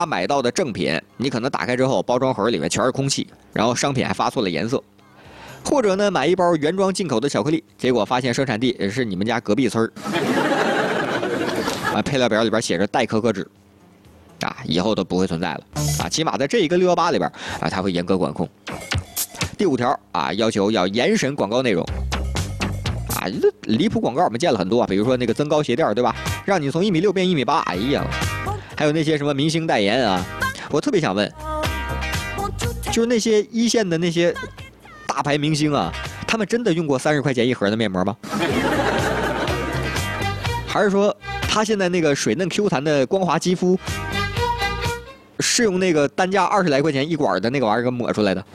买到的正品，你可能打开之后，包装盒里面全是空气，然后商品还发错了颜色。或者呢，买一包原装进口的巧克力，结果发现生产地是你们家隔壁村啊，配料表里边写着代可可脂，啊，以后都不会存在了啊，起码在这一个618里边啊，它会严格管控。第5条啊，要求要严审广告内容。啊，这离谱广告我们见了很多啊，比如说那个增高鞋垫，对吧？让你从1.6米变1.8米，哎呀，还有那些什么明星代言啊，我特别想问，就是那些一线的那些大牌明星啊，他们真的用过30块钱一盒的面膜吗？还是说他现在那个水嫩 Q 弹的光滑肌肤，是用那个单价20来块钱一管的那个玩意儿给抹出来的？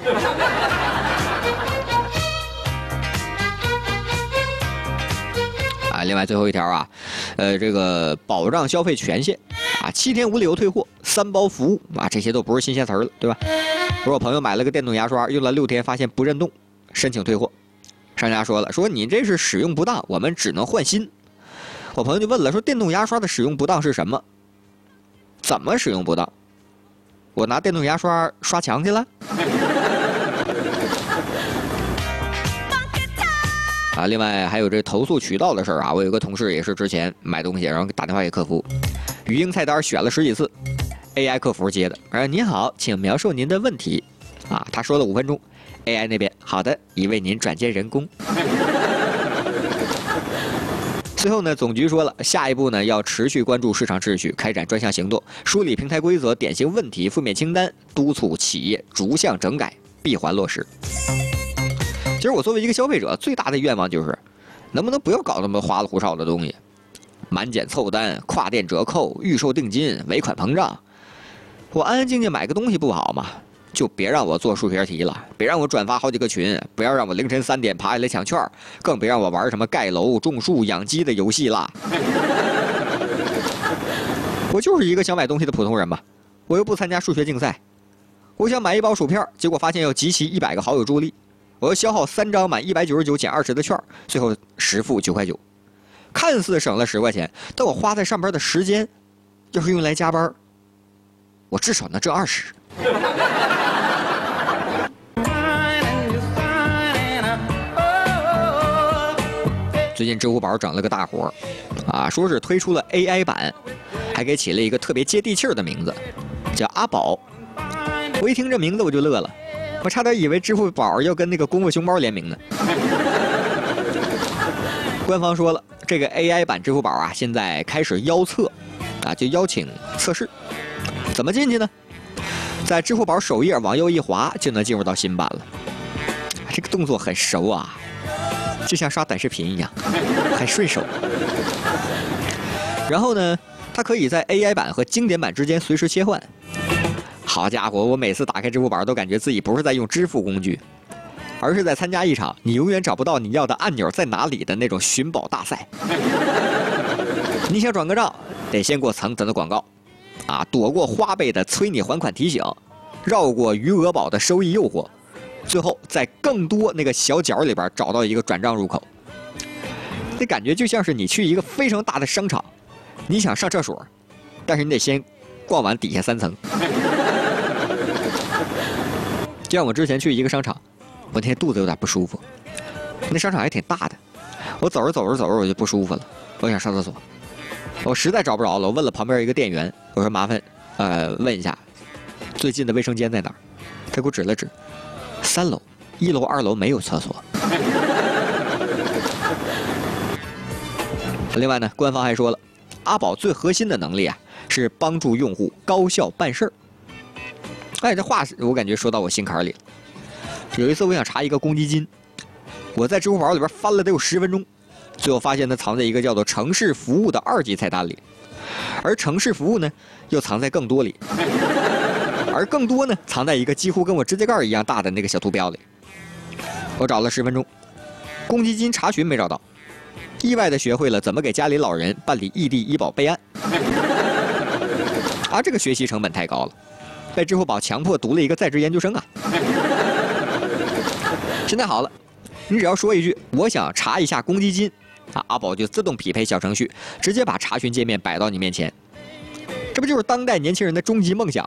啊，另外最后一条啊，这个保障消费权限啊，7天无理由退货，3包服务啊，这些都不是新鲜词儿了，对吧？我朋友买了个电动牙刷，用了6天发现不震动，申请退货。商家说了，说你这是使用不当，我们只能换新。我朋友就问了，说电动牙刷的使用不当是什么？怎么使用不当？我拿电动牙刷刷墙去了？啊，另外还有这投诉渠道的事儿啊，我有个同事也是之前买东西，然后打电话给客服，语音菜单选了10几次 ，AI 客服接的，您好，请描述您的问题。啊，他说了5分钟 ，AI 那边好的，已为您转接人工。最后呢，总局说了，下一步呢要持续关注市场秩序，开展专项行动，梳理平台规则、典型问题、负面清单，督促企业逐项整改，闭环落实。其实我作为一个消费者，最大的愿望就是，能不能不要搞那么花里胡哨的东西，满减凑单、跨店折扣、预售定金、尾款膨胀，我安安静静买个东西不好吗？就别让我做数学题了，别让我转发好几个群，不要让我凌晨3点爬起来抢券，更别让我玩什么盖楼、种树、养鸡的游戏啦。我就是一个想买东西的普通人嘛，我又不参加数学竞赛。我想买一包薯片，结果发现要集齐100个好友助力，我要消耗3张满199减20的券，最后实付9块9。看似省了10块钱，但我花在上边的时间，要是用来加班，我至少能挣20。最近支付宝整了个大活啊，说是推出了 AI 版，还给起了一个特别接地气儿的名字，叫阿宝。我一听这名字我就乐了，我差点以为支付宝要跟那个功夫熊猫联名呢。官方说了，这个 AI 版支付宝啊，现在开始邀测，啊，就邀请测试。怎么进去呢？在支付宝首页往右一滑，就能进入到新版了。这个动作很熟啊，就像刷短视频一样，很顺手。然后呢，它可以在 AI 版和经典版之间随时切换。好家伙，我每次打开支付宝都感觉自己不是在用支付工具，而是在参加一场你永远找不到你要的按钮在哪里的那种寻宝大赛。你想转个账，得先过层层的广告，啊，躲过花呗的催你还款提醒，绕过余额宝的收益诱惑，最后在更多那个小角里边找到一个转账入口。那感觉就像是你去一个非常大的商场，你想上厕所，但是你得先逛完底下3层。就像我之前去一个商场，我那天肚子有点不舒服，那商场还挺大的，我走着我就不舒服了，我想上厕所，我实在找不着了，我问了旁边一个店员，我说麻烦问一下最近的卫生间在哪儿？他给我指了指3楼，1楼2楼没有厕所。另外呢，官方还说了，阿宝最核心的能力啊是帮助用户高效办事儿。哎，这话我感觉说到我心坎里了。有一次我想查一个公积金，我在支付宝里边翻了得有10分钟，最后发现它藏在一个叫做城市服务的2级菜单里，而城市服务呢又藏在更多里，而更多呢藏在一个几乎跟我指甲盖一样大的那个小图标里。我找了10分钟，公积金查询没找到，意外的学会了怎么给家里老人办理异地医保备案。啊，这个学习成本太高了，被支付宝强迫读了一个在职研究生啊。现在好了，你只要说一句我想查一下公积金，啊，阿宝就自动匹配小程序，直接把查询界面摆到你面前。 这不就是当代年轻人的终极梦想